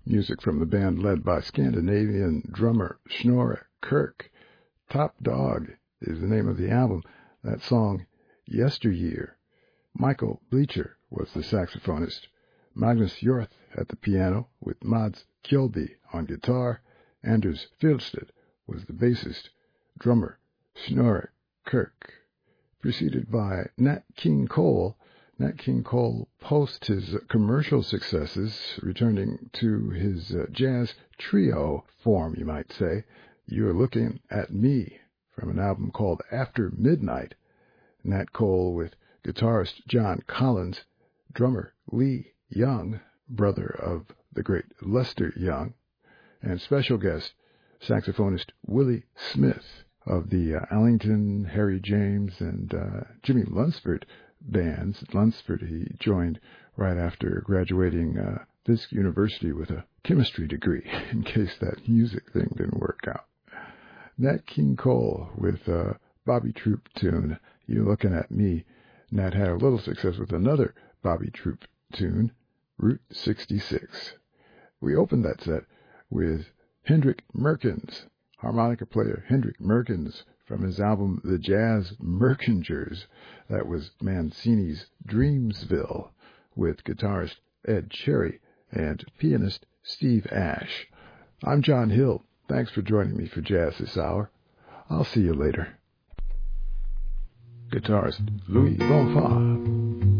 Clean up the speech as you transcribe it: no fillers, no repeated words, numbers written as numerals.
Music from the band led by Scandinavian drummer Snorre Kirk. Top Dog is the name of the album. That song, Yesteryear. Michael Bleacher was the saxophonist. Magnus Hjorth at the piano with Mads Kjølby on guitar. Anders Fjeldsted was the bassist. Drummer Snorre Kirk. Preceded by Nat King Cole. Nat King Cole, post his commercial successes, returning to his jazz trio form, you might say. You're Looking at Me, from an album called After Midnight. Nat Cole with guitarist John Collins, drummer Lee Young, brother of the great Lester Young, and special guest saxophonist Willie Smith of the Ellington, Harry James, and Jimmy Lunsford bands. Lunsford he joined right after graduating Fisk University with a chemistry degree, in case that music thing didn't work out. Nat King Cole with a Bobby Troup tune, You're Looking at Me. Nat had a little success with another Bobby Troup tune, Route 66. We opened that set with Hendrik Merkens, harmonica player Hendrik Merkens, from his album The Jazz Merkingers. That was Mancini's Dreamsville, with guitarist Ed Cherry and pianist Steve Ash. I'm John Hill. Thanks for joining me for Jazz this hour. I'll see you later. Guitarist Louis Bonfa.